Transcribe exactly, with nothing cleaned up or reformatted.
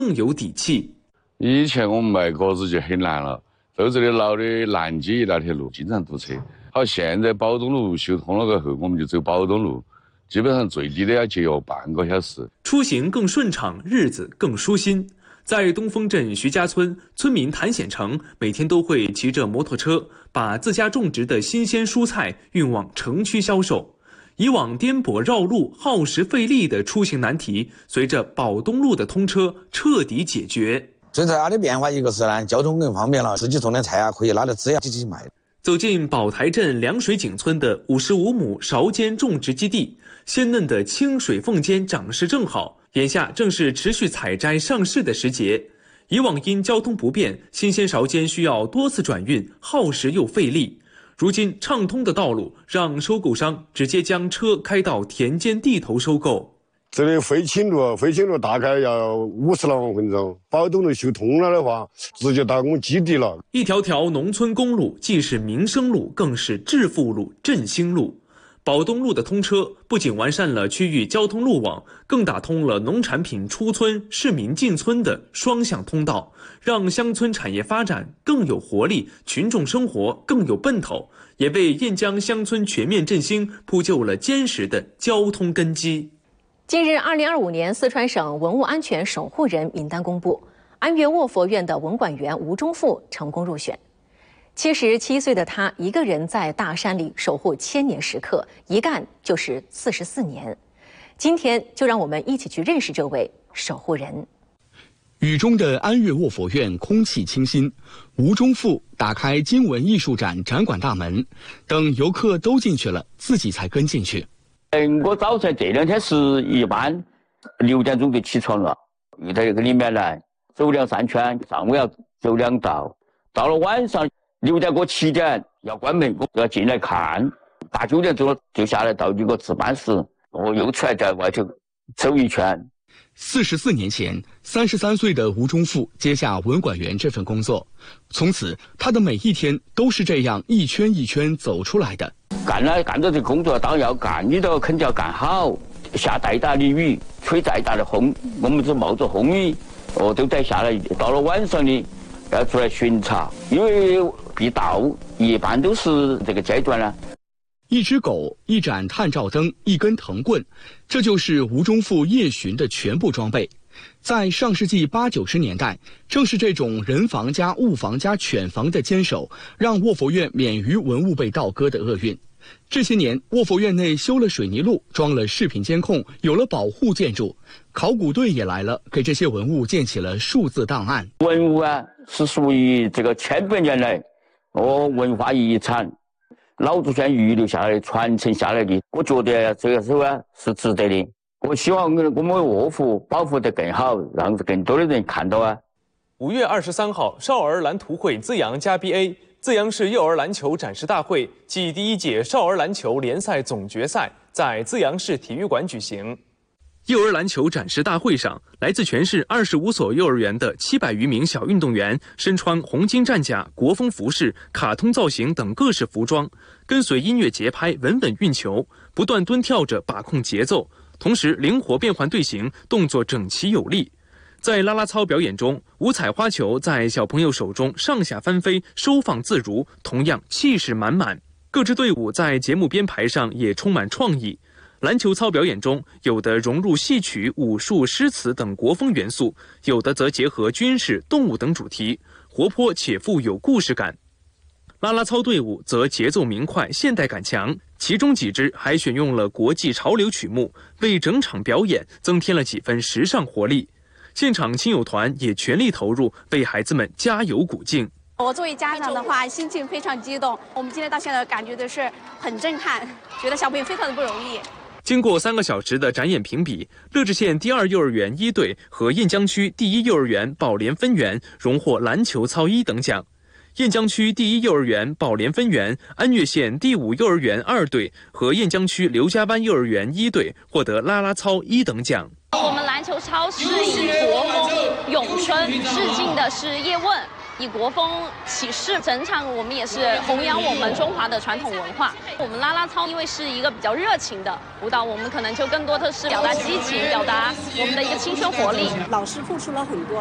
更有底气。 以前我们卖果子就很难了，周这里老的南街那条路经常堵车。好，现在宝东路修通了过后，我们就走宝东路，基本上最低的要节约半个小时， 出行更顺畅，日子更舒心。在东风镇徐家村，村民谭显成每天都会骑着摩托车，把自家种植的新鲜蔬菜运往城区销售。以往颠簸绕路、耗时费力的出行难题，随着宝东路的通车彻底解决。 最大的变化一个是呢，交通更方便了，自己种的菜啊可以拉到枝芽机去卖。 走进宝台镇凉水井村的五十五亩苕尖种植基地，鲜嫩的清水凤尖长势正好，眼下正是持续采摘上市的时节。以往因交通不便，新鲜苕尖需要多次转运，耗时又费力。如今畅通的道路让收购商直接将车开到田间地头收购。 这里飞青路，飞青路大概要五十来分钟。宝东路修通了的话，直接到我们基地了。 一条条农村公路，既是民生路，更是致富路、振兴路。宝东路的通车，不仅完善了区域交通路网，更打通了农产品出村、市民进村的双向通道，让乡村产业发展更有活力，群众生活更有奔头，也为雁江乡村全面振兴铺就了坚实的交通根基。 近日，二零二五年四川省文物安全守护人名单公布，安岳卧佛院的文管员吴忠富成功入选。七十七岁的他，一个人在大山里守护千年石刻，一干就是四十四年。今天就让我们一起去认识这位守护人。 雨中的安岳卧佛院空气清新，吴忠富打开经文艺术展展馆大门，等游客都进去了，自己才跟进去。 嗯，我早晨这两天是一般六点钟就起床了，又到这个里面来走两三圈，上午要走两道，到了晚上六点过七点要关门，我要进来看，八九点钟了就下来到这个值班室，我又出来在外头走一圈。 四十四年前，三十三岁的吴忠富接下文管员这份工作，从此他的每一天都是这样一圈一圈走出来的。 干了干着这工作当然要干，你都肯定要干好。下再大的雨，吹再大的风，我们只冒着风雨，哦，都得下来。到了晚上呢，要出来巡查，因为必到，一般都是这个阶段呢。 一只狗，一盏探照灯，一根藤棍，这就是吴忠富夜巡的全部装备。在上世纪八九十年代，正是这种人防加物防加犬防的坚守，让卧佛院免于文物被盗割的厄运。这些年，卧佛院内修了水泥路，装了视频监控，有了保护建筑，考古队也来了，给这些文物建起了数字档案。 文物啊，是属于这个千百年来哦文化遗产，老祖先遗留下来、传承下来的，我觉得这个时候啊是值得的。我希望我们卧佛保护得更好，让更多的人看到啊。 五月二十三号，少儿篮图会资阳加 B A 资阳市幼儿篮球展示大会暨第一届少儿篮球联赛总决赛在资阳市体育馆举行。幼儿篮球展示大会上，来自全市二十五所幼儿园的七百余名小运动员，身穿红金战甲、国风服饰、卡通造型等各式服装，跟随音乐节拍稳稳运球，不断蹲跳着把控节奏，同时灵活变换队形，动作整齐有力。在啦啦操表演中，五彩花球在小朋友手中上下翻飞，收放自如，同样气势满满。各支队伍在节目编排上也充满创意。篮球操表演中，有的融入戏曲、武术、诗词等国风元素，有的则结合军事、动物等主题，活泼且富有故事感。啦啦操队伍则节奏明快，现代感强，其中几支还选用了国际潮流曲目，为整场表演增添了几分时尚活力。现场亲友团也全力投入，为孩子们加油鼓劲。 我作为家长的话，心情非常激动。我们今天到现在感觉的是很震撼，觉得小朋友非常的不容易。 经过三个小时的展演评比，乐至县第二幼儿园一队和雁江区第一幼儿园宝莲分园荣获篮球操一等奖。雁江区第一幼儿园宝莲分园、安岳县第五幼儿园二队和雁江区刘家湾幼儿园一队获得啦啦操一等奖。 我们篮球操是以国风咏春致敬的是叶问， 以国风起势，整场我们也是弘扬我们中华的传统文化。我们啦啦操因为是一个比较热情的舞蹈，我们可能就更多的是表达激情，表达我们的一个青春活力。 老师付出了很多。